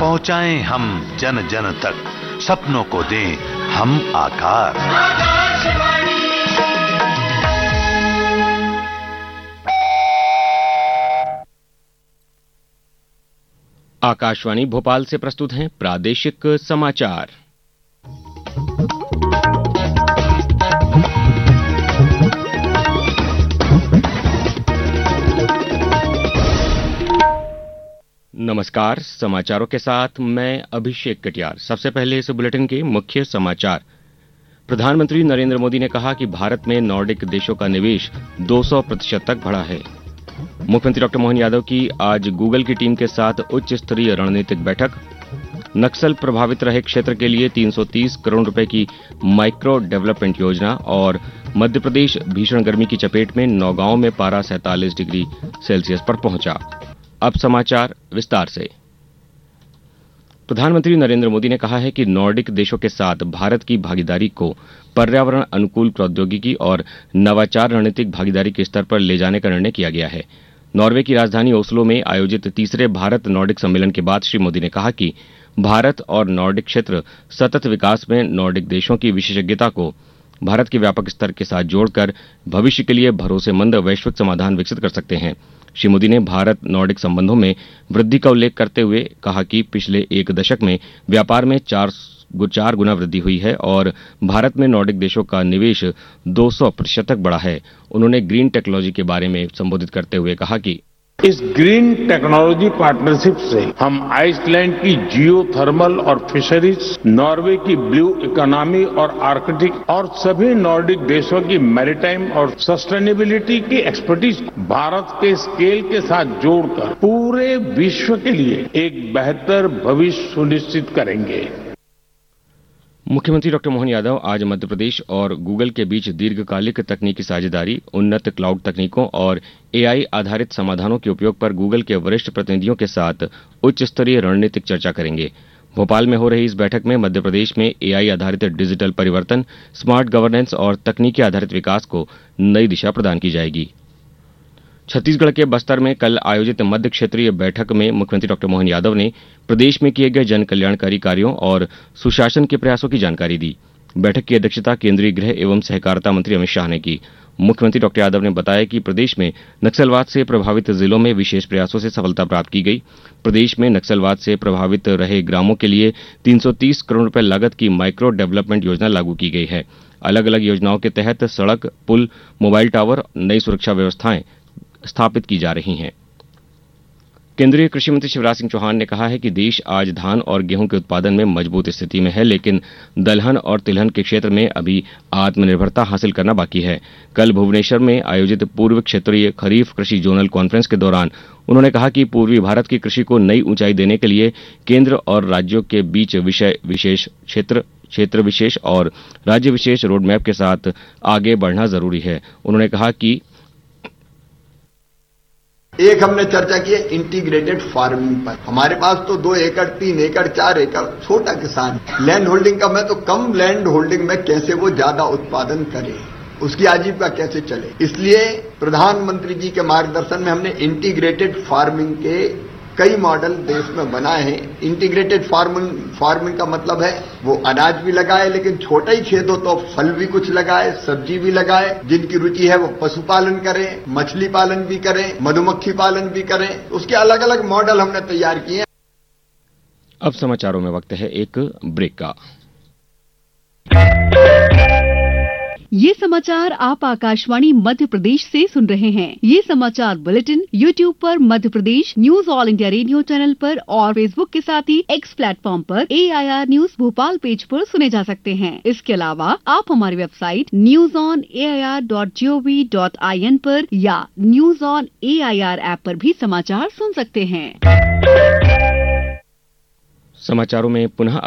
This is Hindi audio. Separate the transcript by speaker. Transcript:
Speaker 1: पहुंचाएं हम जन जन तक, सपनों को दें हम आकार।
Speaker 2: आकाशवाणी भोपाल से प्रस्तुत हैं प्रादेशिक समाचार। नमस्कार, समाचारों के साथ मैं अभिषेक कटियार। सबसे पहले इस बुलेटिन के मुख्य समाचार। प्रधानमंत्री नरेंद्र मोदी ने कहा कि भारत में नॉर्डिक देशों का निवेश 200% तक बढ़ा है। मुख्यमंत्री डॉक्टर मोहन यादव की आज गूगल की टीम के साथ उच्च स्तरीय रणनीतिक बैठक। नक्सल प्रभावित रहे क्षेत्र के लिए 330 करोड़ रुपए की माइक्रो डेवलपमेंट योजना। और मध्य प्रदेश भीषण गर्मी की चपेट में नौगांव में पारा 47 डिग्री सेल्सियस पर पहुंचा। अब समाचार विस्तार से। प्रधानमंत्री नरेंद्र मोदी ने कहा है कि नॉर्डिक देशों के साथ भारत की भागीदारी को पर्यावरण अनुकूल प्रौद्योगिकी और नवाचार रणनीतिक भागीदारी के स्तर पर ले जाने का निर्णय किया गया है। नॉर्वे की राजधानी ओस्लो में आयोजित तीसरे भारत नॉर्डिक सम्मेलन के बाद श्री मोदी ने कहा कि भारत और नॉर्डिक क्षेत्र सतत विकास में नॉर्डिक देशों की विशेषज्ञता को भारत के व्यापक स्तर के साथ जोड़कर भविष्य के लिए भरोसेमंद वैश्विक समाधान विकसित कर सकते हैं। श्री मोदी ने भारत नॉर्डिक संबंधों में वृद्धि का उल्लेख करते हुए कहा कि पिछले एक दशक में व्यापार में 4 गुना वृद्धि हुई है और भारत में नॉर्डिक देशों का निवेश 200% तक बढ़ा है। उन्होंने ग्रीन टेक्नोलॉजी के बारे में संबोधित करते हुए कहा कि
Speaker 3: इस ग्रीन टेक्नोलॉजी पार्टनरशिप से हम आइसलैंड की जियोथर्मल और फिशरीज, नॉर्वे की ब्लू इकोनॉमी और आर्कटिक और सभी नॉर्डिक देशों की मैरीटाइम और सस्टेनेबिलिटी की एक्सपर्टीज भारत के स्केल के साथ जोड़कर पूरे विश्व के लिए एक बेहतर भविष्य सुनिश्चित करेंगे।
Speaker 2: मुख्यमंत्री डॉक्टर मोहन यादव आज मध्य प्रदेश और गूगल के बीच दीर्घकालिक तकनीकी साझेदारी, उन्नत क्लाउड तकनीकों और एआई आधारित समाधानों के उपयोग पर गूगल के वरिष्ठ प्रतिनिधियों के साथ उच्च स्तरीय रणनीतिक चर्चा करेंगे। भोपाल में हो रही इस बैठक में मध्य प्रदेश में एआई आधारित डिजिटल परिवर्तन, स्मार्ट गवर्नेंस और तकनीकी आधारित विकास को नई दिशा प्रदान की जाएगी। छत्तीसगढ़ के बस्तर में कल आयोजित मध्य क्षेत्रीय बैठक में मुख्यमंत्री डॉक्टर मोहन यादव ने प्रदेश में किए गए जन कल्याणकारी कार्यों और सुशासन के प्रयासों की जानकारी दी। बैठक की अध्यक्षता केंद्रीय गृह एवं सहकारिता मंत्री अमित शाह ने की। मुख्यमंत्री डॉक्टर यादव ने बताया कि प्रदेश में नक्सलवाद से प्रभावित जिलों में विशेष प्रयासों से सफलता प्राप्त की गई। प्रदेश में नक्सलवाद से प्रभावित रहे ग्रामों के लिए 330 करोड़ रुपए लागत की माइक्रो डेवलपमेंट योजना लागू की गई है। अलग अलग योजनाओं के तहत सड़क, पुल, मोबाइल टावर, नई सुरक्षा व्यवस्थाएं स्थापित की जा रही हैं। केंद्रीय कृषि मंत्री शिवराज सिंह चौहान ने कहा है कि देश आज धान और गेहूं के उत्पादन में मजबूत स्थिति में है, लेकिन दलहन और तिलहन के क्षेत्र में अभी आत्मनिर्भरता हासिल करना बाकी है। कल भुवनेश्वर में आयोजित पूर्व क्षेत्रीय खरीफ कृषि जोनल कॉन्फ्रेंस के दौरान उन्होंने कहा कि पूर्वी भारत की कृषि को नई ऊंचाई देने के लिए केंद्र और राज्यों के बीच विषय विशेष, क्षेत्र विशेष और राज्य विशेष रोडमैप के साथ आगे बढ़ना जरूरी है। उन्होंने कहा कि
Speaker 4: एक हमने चर्चा की है इंटीग्रेटेड फार्मिंग पर। हमारे पास तो 2 एकड़, 3 एकड़, 4 एकड़ छोटा किसान लैंड होल्डिंग का, मैं तो कम लैंड होल्डिंग में कैसे वो ज्यादा उत्पादन करे, उसकी आजीविका कैसे चले। इसलिए प्रधानमंत्री जी के मार्गदर्शन में हमने इंटीग्रेटेड फार्मिंग के कई मॉडल देश में बनाए हैं। इंटीग्रेटेड फार्मिंग का मतलब है वो अनाज भी लगाए, लेकिन छोटा ही खेत हो तो फल भी कुछ लगाए, सब्जी भी लगाए। जिनकी रुचि है वो पशुपालन करें, मछली पालन भी करें, मधुमक्खी पालन भी करें। उसके अलग अलग मॉडल हमने तैयार किए हैं।
Speaker 2: अब समाचारों में वक्त है एक ब्रेक का।
Speaker 5: ये समाचार आप आकाशवाणी मध्य प्रदेश से सुन रहे हैं। ये समाचार बुलेटिन YouTube पर Madhya Pradesh news all India radio channel पर और Facebook के साथ ही X प्लेटफॉर्म पर AIR न्यूज भोपाल पेज पर सुने जा सकते हैं। इसके अलावा आप हमारी वेबसाइट newsonair.gov.in पर या न्यूज ऑन AIR ऐप पर भी समाचार सुन सकते हैं।
Speaker 2: समाचारों में पुनः